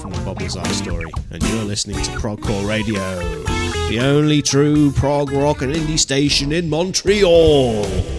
from the Bob Lazar Story, and you're listening to Progcore Radio, the only true prog rock and indie station in Montreal.